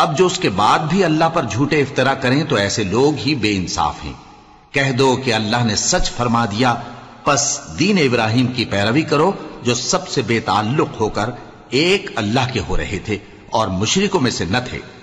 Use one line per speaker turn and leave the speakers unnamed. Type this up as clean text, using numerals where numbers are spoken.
अब जो उसके बाद भी अल्लाह पर झूठे इफ्तरा करें तो ऐसे लोग ही बेइंसाफ हैं। कह दो कि अल्लाह ने सच फरमा दिया, बस दीन इब्राहिम की पैरवी करो जो सबसे बेताल्लुक होकर एक अल्लाह के हो रहे थे और मुशरिकों में से न थे।